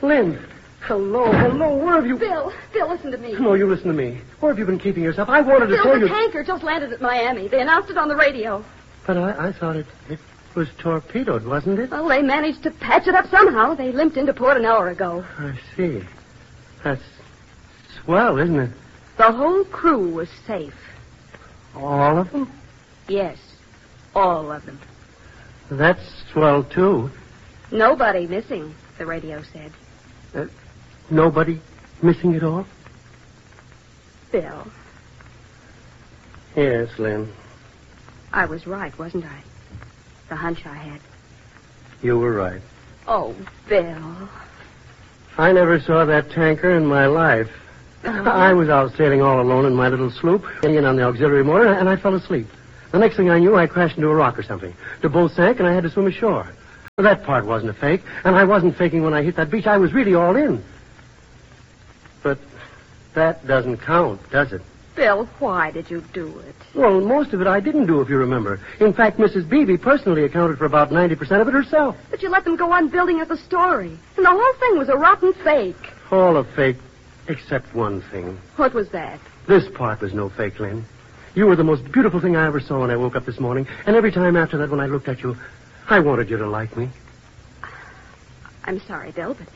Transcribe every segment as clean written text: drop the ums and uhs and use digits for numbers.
Lynn. Hello. Where have you... Bill, listen to me. No, you listen to me. Where have you been keeping yourself? I wanted to tell you... The tanker just landed at Miami. They announced it on the radio. But I thought it was torpedoed, wasn't it? Well, they managed to patch it up somehow. They limped into port an hour ago. I see. That's swell, isn't it? The whole crew was safe. All of them? Yes, all of them. That's swell, too. Nobody missing, the radio said. Nobody missing at all? Bill. Yes, Lynn. I was right, wasn't I? The hunch I had. You were right. Oh, Bill. I never saw that tanker in my life. I was out sailing all alone in my little sloop, getting in on the auxiliary motor, and I fell asleep. The next thing I knew, I crashed into a rock or something. The boat sank, and I had to swim ashore. That part wasn't a fake, and I wasn't faking when I hit that beach. I was really all in. But that doesn't count, does it? Bill, why did you do it? Well, most of it I didn't do, if you remember. In fact, Mrs. Beebe personally accounted for about 90% of it herself. But you let them go on building up a story. And the whole thing was a rotten fake. All a fake, except one thing. What was that? This part was no fake, Lynn. You were the most beautiful thing I ever saw when I woke up this morning. And every time after that, when I looked at you, I wanted you to like me. I'm sorry, Bill, but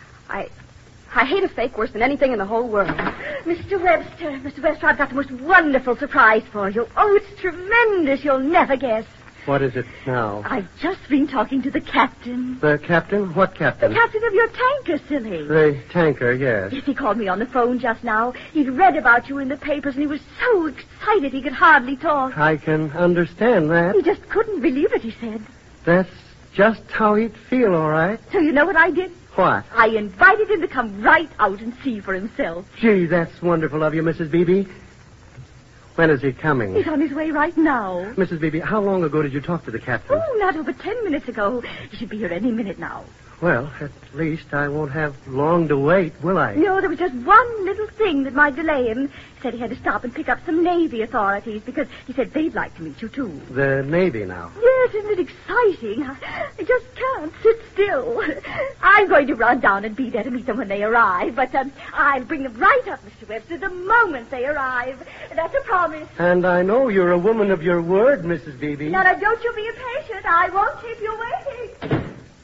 I hate a fake worse than anything in the whole world. Mr. Webster, I've got the most wonderful surprise for you. Oh, it's tremendous. You'll never guess. What is it now? I've just been talking to the captain. The captain? What captain? The captain of your tanker, silly. The tanker, yes. Yes, he called me on the phone just now. He'd read about you in the papers, and he was so excited he could hardly talk. I can understand that. He just couldn't believe it, he said. That's just how he'd feel, all right. So you know what I did? What? I invited him to come right out and see for himself. Gee, that's wonderful of you, Mrs. Beebe. When is he coming? He's on his way right now. Mrs. Beebe, how long ago did you talk to the captain? Oh, not over 10 minutes ago. He should be here any minute now. Well, at least I won't have long to wait, will I? No, there was just one little thing that might delay him. He said he had to stop and pick up some Navy authorities because he said they'd like to meet you, too. The Navy now? Yes, isn't it exciting? I just can't sit still. I'm going to run down and be there to meet them when they arrive, but I'll bring them right up, Mr. Webster, the moment they arrive. That's a promise. And I know you're a woman of your word, Mrs. Beebe. Now, don't you be impatient. I won't keep you waiting.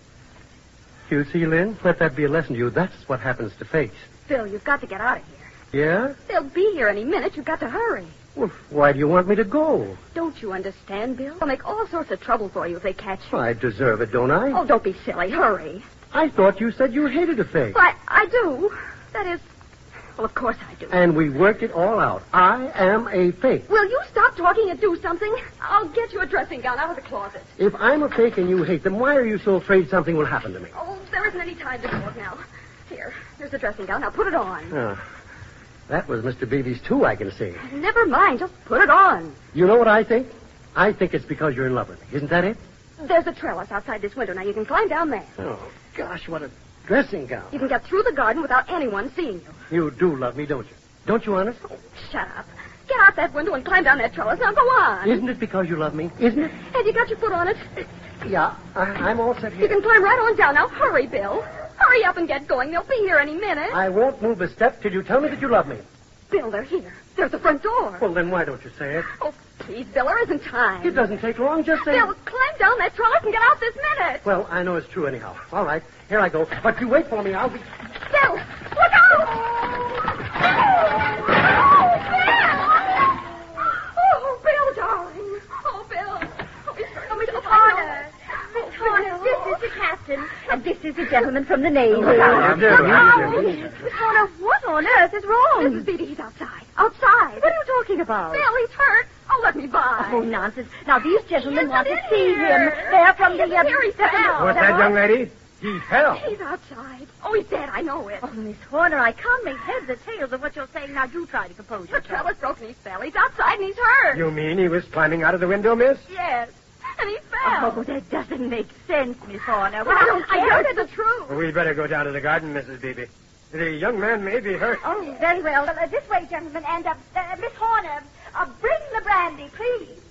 You see, Lynn, let that be a lesson to you. That's what happens to fakes. Bill, you've got to get out of here. Yeah? They'll be here any minute. You've got to hurry. Well, why do you want me to go? Don't you understand, Bill? They'll make all sorts of trouble for you if they catch you. Well, I deserve it, don't I? Oh, don't be silly. Hurry. I thought you said you hated a fake. Well, I do. That is... Well, of course I do. And we worked it all out. I am a fake. Will you stop talking and do something? I'll get you a dressing gown out of the closet. If I'm a fake and you hate them, why are you so afraid something will happen to me? Oh, there isn't any time to talk now. Here, here's the dressing gown. Now put it on. Oh, that was Mr. Beebe's, too, I can see. Never mind. Just put it on. You know what I think? I think it's because you're in love with me. Isn't that it? There's a trellis outside this window. Now you can climb down there. Oh, gosh, what a dressing gown. You can get through the garden without anyone seeing you. You do love me, don't you? Don't you, honest? Oh, shut up. Get out that window and climb down that trellis. Now go on. Isn't it because you love me? Isn't it? Have you got your foot on it? Yeah, I'm all set here. You can climb right on down. Now hurry, Bill. Hurry up and get going. They'll be here any minute. I won't move a step till you tell me that you love me. Bill, they're here. There's the front door. Well, then why don't you say it? Oh, please, Bill, there isn't time. It doesn't take long. Just say... Bill, climb down that trellis and get out this minute. Well, I know it's true anyhow. All right, here I go. But you wait for me. I'll be... Bill, look out! Oh, Bill, darling. Oh, Bill. Oh, he's hurt. Oh, Miss Horner. Miss Horner, this is the captain, and this is the gentleman from the Navy. Look out. Miss Horner, what on earth is wrong? Mrs. Beatty, he's outside. Outside. What are you talking about? Bill, he's hurt. Oh, let me by. Oh, nonsense. Now, these gentlemen want to in see here. him. They're from the... Here he fell. What's that, young lady? He fell. He's outside. Oh, he's dead. I know it. Oh, Miss Horner, I can't make heads or tails of what you're saying. Now, do try to compose The yourself. trellis broke and he fell. He's outside and he's hurt. You mean he was climbing out of the window, miss? Yes. And he fell. Oh, that doesn't make sense, Miss Horner. Well, I heard it the truth. Well, we'd better go down to the garden, Mrs. Beebe. The young man may be hurt. Oh, very well. This way, gentlemen. And, Miss Horner, bring the brandy, please.